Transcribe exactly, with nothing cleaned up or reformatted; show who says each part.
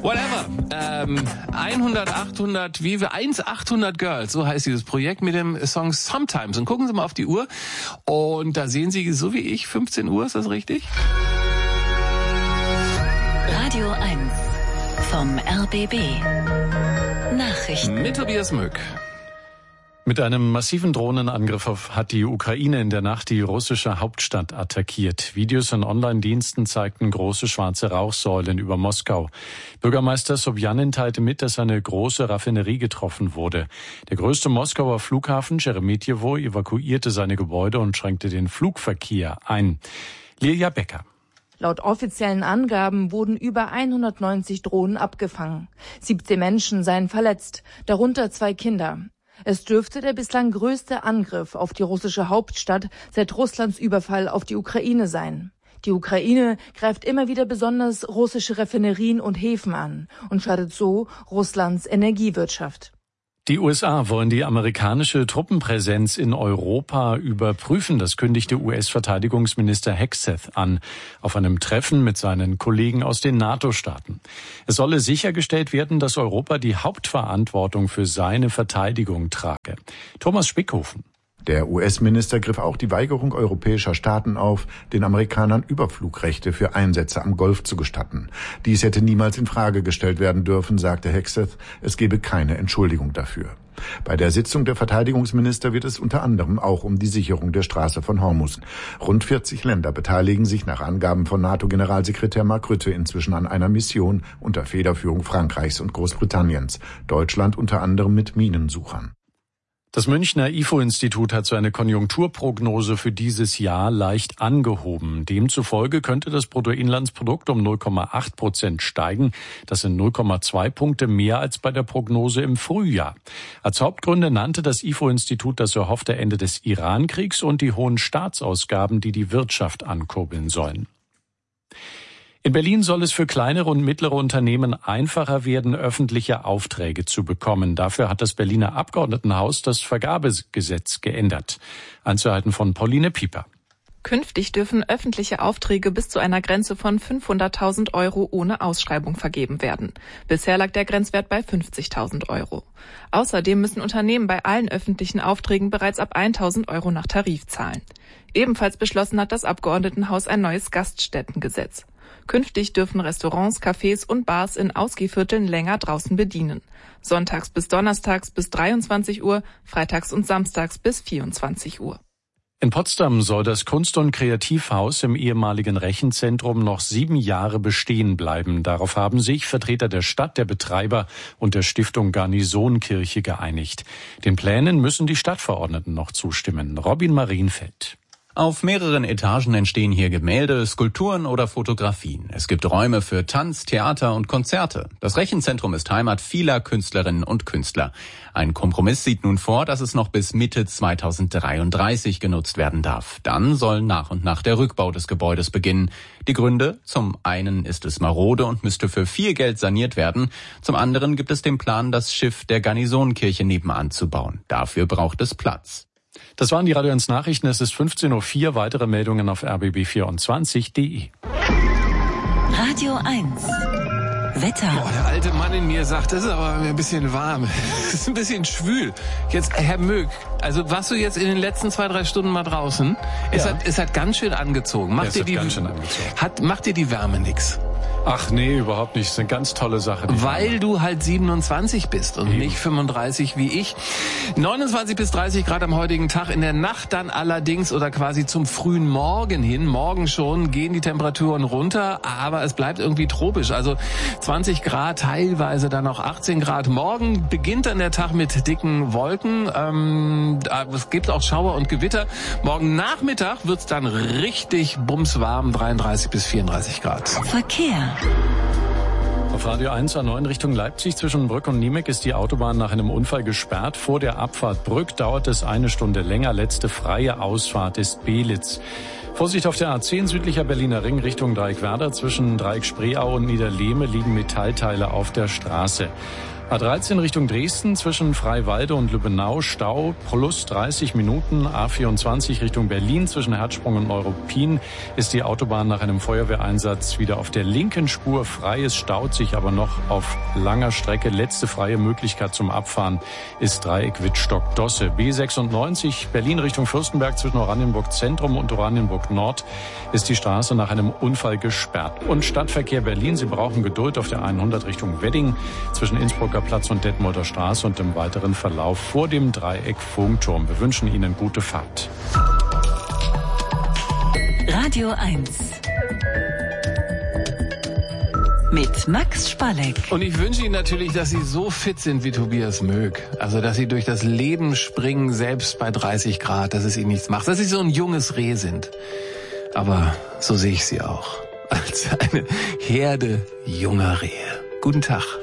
Speaker 1: Whatever. Ähm, hundert, achthundert, wie wir, eins achthundert Girls, so heißt dieses Projekt mit dem Song Sometimes. Und gucken Sie mal auf die Uhr und da sehen Sie, so wie ich, fünfzehn Uhr, ist das richtig?
Speaker 2: Radio eins vom R B B. Nachrichten.
Speaker 1: Mit Tobias Mück.
Speaker 3: Mit einem massiven Drohnenangriff hat die Ukraine in der Nacht die russische Hauptstadt attackiert. Videos in Online-Diensten zeigten große schwarze Rauchsäulen über Moskau. Bürgermeister Sobjanin teilte mit, dass eine große Raffinerie getroffen wurde. Der größte Moskauer Flughafen Scheremetjewo evakuierte seine Gebäude und schränkte den Flugverkehr ein. Lilja Becker.
Speaker 4: Laut offiziellen Angaben wurden über hundertneunzig Drohnen abgefangen. siebzehn Menschen seien verletzt, darunter zwei Kinder. Es dürfte der bislang größte Angriff auf die russische Hauptstadt seit Russlands Überfall auf die Ukraine sein. Die Ukraine greift immer wieder besonders russische Raffinerien und Häfen an und schadet so Russlands Energiewirtschaft.
Speaker 3: Die U S A wollen die amerikanische Truppenpräsenz in Europa überprüfen. Das kündigte U S-Verteidigungsminister Hegseth an, auf einem Treffen mit seinen Kollegen aus den NATO-Staaten. Es solle sichergestellt werden, dass Europa die Hauptverantwortung für seine Verteidigung trage. Thomas Spickhofen.
Speaker 5: Der U S-Minister griff auch die Weigerung europäischer Staaten auf, den Amerikanern Überflugrechte für Einsätze am Golf zu gestatten. Dies hätte niemals in Frage gestellt werden dürfen, sagte Hegseth. Es gebe keine Entschuldigung dafür. Bei der Sitzung der Verteidigungsminister wird es unter anderem auch um die Sicherung der Straße von Hormuz. Rund vierzig Länder beteiligen sich nach Angaben von NATO-Generalsekretär Mark Rutte inzwischen an einer Mission unter Federführung Frankreichs und Großbritanniens. Deutschland unter anderem mit Minensuchern.
Speaker 3: Das Münchner I F O-Institut hat seine Konjunkturprognose für dieses Jahr leicht angehoben. Demzufolge könnte das Bruttoinlandsprodukt um null Komma acht Prozent steigen. Das sind null Komma zwei Punkte mehr als bei der Prognose im Frühjahr. Als Hauptgründe nannte das I F O-Institut das erhoffte Ende des Iran-Kriegs und die hohen Staatsausgaben, die die Wirtschaft ankurbeln sollen. In Berlin soll es für kleinere und mittlere Unternehmen einfacher werden, öffentliche Aufträge zu bekommen. Dafür hat das Berliner Abgeordnetenhaus das Vergabegesetz geändert. Einzelheiten von Pauline Pieper.
Speaker 6: Künftig dürfen öffentliche Aufträge bis zu einer Grenze von fünfhunderttausend Euro ohne Ausschreibung vergeben werden. Bisher lag der Grenzwert bei fünfzigtausend Euro. Außerdem müssen Unternehmen bei allen öffentlichen Aufträgen bereits ab tausend Euro nach Tarif zahlen. Ebenfalls beschlossen hat das Abgeordnetenhaus ein neues Gaststättengesetz. Künftig dürfen Restaurants, Cafés und Bars in Ausgehvierteln länger draußen bedienen. Sonntags bis donnerstags bis dreiundzwanzig Uhr, freitags und samstags bis vierundzwanzig Uhr.
Speaker 3: In Potsdam soll das Kunst- und Kreativhaus im ehemaligen Rechenzentrum noch sieben Jahre bestehen bleiben. Darauf haben sich Vertreter der Stadt, der Betreiber und der Stiftung Garnisonkirche geeinigt. Den Plänen müssen die Stadtverordneten noch zustimmen. Robin Marienfeld.
Speaker 7: Auf mehreren Etagen entstehen hier Gemälde, Skulpturen oder Fotografien. Es gibt Räume für Tanz, Theater und Konzerte. Das Rechenzentrum ist Heimat vieler Künstlerinnen und Künstler. Ein Kompromiss sieht nun vor, dass es noch bis Mitte zweitausenddreiunddreißig genutzt werden darf. Dann soll nach und nach der Rückbau des Gebäudes beginnen. Die Gründe? Zum einen ist es marode und müsste für viel Geld saniert werden. Zum anderen gibt es den Plan, das Schiff der Garnisonkirche nebenan zu bauen. Dafür braucht es Platz.
Speaker 3: Das waren die Radio eins Nachrichten. Es ist fünfzehn Uhr vier. Weitere Meldungen auf r b b vierundzwanzig punkt d e.
Speaker 2: Radio eins. Wetter.
Speaker 1: Boah, der alte Mann in mir sagt, es ist aber ein bisschen warm. Es ist ein bisschen schwül. Jetzt, Herr Möck, also warst du jetzt in den letzten zwei, drei Stunden mal draußen? Es,
Speaker 3: Ja.
Speaker 1: hat, es hat ganz schön angezogen. Macht,
Speaker 3: Ja, es
Speaker 1: dir,
Speaker 3: hat
Speaker 1: die,
Speaker 3: ganz schön angezogen.
Speaker 1: Hat, macht dir die Wärme nix?
Speaker 3: Ach nee, überhaupt nicht. Das ist eine ganz tolle Sache.
Speaker 1: Weil du halt siebenundzwanzig bist und
Speaker 3: Eben.
Speaker 1: nicht fünfunddreißig wie ich. neunundzwanzig bis dreißig Grad am heutigen Tag. In der Nacht dann allerdings oder quasi zum frühen Morgen hin, morgen schon, gehen die Temperaturen runter, aber es bleibt irgendwie tropisch. Also zwanzig Grad, teilweise dann auch achtzehn Grad. Morgen beginnt dann der Tag mit dicken Wolken. Ähm, es gibt auch Schauer und Gewitter. Morgen Nachmittag wird's dann richtig bumswarm, dreiunddreißig bis vierunddreißig Grad.
Speaker 2: Verkehr.
Speaker 3: Auf Radio eins A neun Richtung Leipzig zwischen Brück und Niemek ist die Autobahn nach einem Unfall gesperrt. Vor der Abfahrt Brück dauert es eine Stunde länger. Letzte freie Ausfahrt ist Belitz. Vorsicht auf der A zehn südlicher Berliner Ring Richtung Dreieckwerder. Zwischen Dreieck Spreeau und Niederlehme liegen Metallteile auf der Straße. A dreizehn Richtung Dresden zwischen Freiwalde und Lübbenau Stau plus dreißig Minuten. A vierundzwanzig Richtung Berlin zwischen Herzsprung und Neuruppin ist die Autobahn nach einem Feuerwehreinsatz wieder auf der linken Spur frei. Es staut sich aber noch auf langer Strecke. Letzte freie Möglichkeit zum Abfahren ist Dreieck Wittstock-Dosse. B sechsundneunzig Berlin Richtung Fürstenberg zwischen Oranienburg Zentrum und Oranienburg Nord ist die Straße nach einem Unfall gesperrt. Und Stadtverkehr Berlin, Sie brauchen Geduld auf der hundert Richtung Wedding zwischen Innsbrucker Platz und Detmolder Straße und im weiteren Verlauf vor dem Dreieck Funkturm. Wir wünschen Ihnen gute Fahrt.
Speaker 2: Radio eins mit Max Spalleck.
Speaker 1: Und ich wünsche Ihnen natürlich, dass Sie so fit sind wie Tobias Möck. Also, dass Sie durch das Leben springen, selbst bei dreißig Grad, dass es Ihnen nichts macht. Dass Sie so ein junges Reh sind. Aber so sehe ich Sie auch. Als eine Herde junger Rehe. Guten Tag.